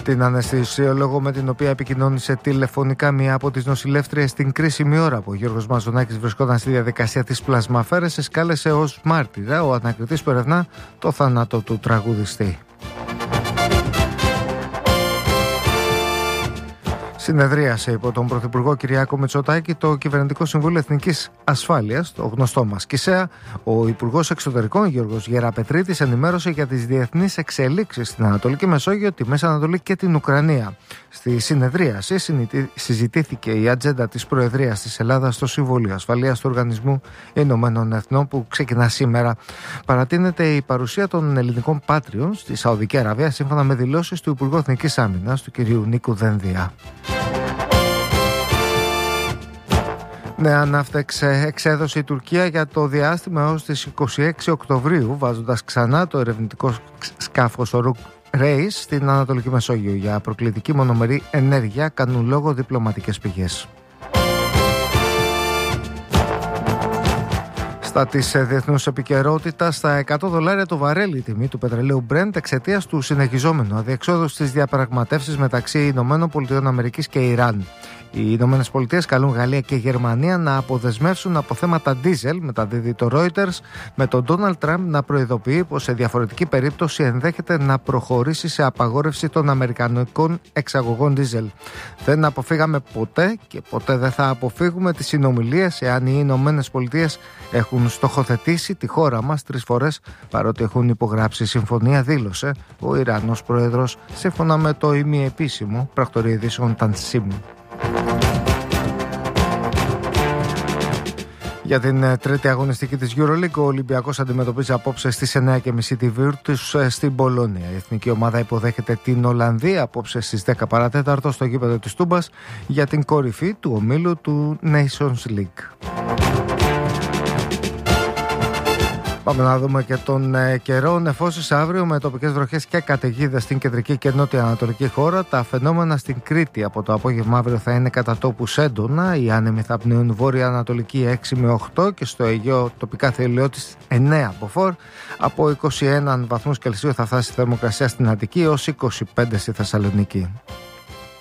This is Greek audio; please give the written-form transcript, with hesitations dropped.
Την αναισθησιολόγο με την οποία επικοινώνησε τηλεφωνικά μία από τις νοσηλεύτριες στην κρίσιμη ώρα που ο Γιώργος Μαζονάκης βρισκόταν στη διαδικασία της πλασμαφέρεσης, κάλεσε ως μάρτυρα ο ανακριτής που ερευνά το θάνατο του τραγουδιστή. Συνεδρίασε υπό τον Πρωθυπουργό Κυριάκο Μητσοτάκη το Κυβερνητικό Συμβούλιο Εθνικής Ασφάλειας, το γνωστό μας ΚΙΣΕΑ. Ο Υπουργός Εξωτερικών Γιώργος Γεραπετρίτης ενημέρωσε για τις διεθνείς εξελίξεις στην Ανατολική Μεσόγειο, τη Μέση Ανατολή και την Ουκρανία. Στη συνεδρίαση συζητήθηκε η ατζέντα της Προεδρίας της Ελλάδας στο Συμβούλιο Ασφαλείας του Οργανισμού Ηνωμένων Εθνών που ξεκινά σήμερα. Παρατείνεται η παρουσία των ελληνικών πάτριων στη Σαουδική Αραβία σύμφωνα με δηλώσεις του Υπουργού Εθνικής Άμυνας, του κ. Νίκου Δένδια. Νέα ναύτεξε εξέδωσε η Τουρκία για το διάστημα έως τις 26 Οκτωβρίου, βάζοντας ξανά το ερευνητικό σκάφος Ορούκ Ρέις στην Ανατολική Μεσόγειο. Για προκλητική μονομερή ενέργεια κάνουν λόγο διπλωματικές πηγές. Στα της διεθνούς επικαιρότητας, στα $100 το βαρέλι η τιμή του πετρελαίου Brent εξαιτίας του συνεχιζόμενου αδιεξόδου στις διαπραγματεύσεις μεταξύ Ηνωμένων Πολιτειών Αμερικής και Ιράν. Οι Ηνωμένες Πολιτείες καλούν Γαλλία και Γερμανία να αποδεσμεύσουν από θέματα ντίζελ, μεταδίδει το Reuters, με τον Ντόναλντ Τραμπ να προειδοποιεί πως σε διαφορετική περίπτωση ενδέχεται να προχωρήσει σε απαγόρευση των αμερικανικών εξαγωγών ντίζελ. Δεν αποφύγαμε ποτέ και ποτέ δεν θα αποφύγουμε τις συνομιλίες εάν οι Ηνωμένες Πολιτείες έχουν στοχοθετήσει τη χώρα μας 3 φορές παρότι έχουν υπογράψει συμφωνία, δήλωσε ο Ιρανός πρόεδρος σύμφωνα με το ημιεπίσημο πρακτορείο ειδήσεων Tansim. Για την τρίτη αγωνιστική της EuroLeague, ο Ολυμπιακός αντιμετωπίζει απόψε στις 9.30 τη Βίρτους στην Πολώνια. Η εθνική ομάδα υποδέχεται την Ολλανδία απόψε στις 10 παρατέταρτο στο γήπεδο της Τούμπας για την κορυφή του ομίλου του Nations League. Πάμε να δούμε και τον καιρό. Νεφώσεις αύριο με τοπικές βροχές και καταιγίδες στην κεντρική και νότια ανατολική χώρα. Τα φαινόμενα στην Κρήτη από το απόγευμα αύριο θα είναι κατά τόπους έντονα. Οι άνεμοι θα πνέουν βόρεια-ανατολική 6 με 8 και στο Αιγαίο τοπικά θελειώτης 9 μποφόρ. Από 21 βαθμούς Κελσίου θα φτάσει η θερμοκρασία στην Αττική έως 25 στη Θεσσαλονίκη.